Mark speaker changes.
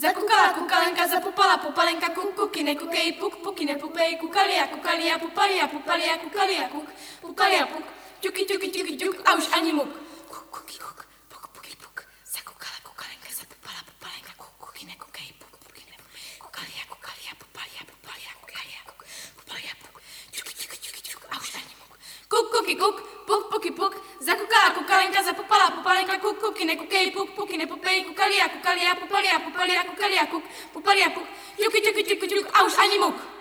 Speaker 1: Zakukala kukalenka, zapupala pupalenka, kuk, kuky, nekukej, puk, puky, nepupej, kukalia, kukalia, pupalia, pupalia, kukalia, kuk, pukalia, puk, ťuky, ťuky, ťuky, ťuk a už ani muk. Kuk, kuky, kuk, puk, puky, puk, zakukala kukalenka, zapupala pupalenka, kuk, kuky, nekukej, puk, puky, nepupej, kukalia, kukalia, pupalia, pupalia, kukalia, kuk, pupalia, puk, ťuky, ťuky, ťuky, ťuk a už ani muk. Kuk, kuky, kuk, puk, puky, puk, zakukala kukalenka, zapupala pupalenka, kuk, kuky, nekukej, puk, puky, nepupej, kukalia, kukalia, pupalia, pupalia, kukalia, kuk, pupalia, puk, ťuky, ťuky, ťuky, ťuk a už ani muk.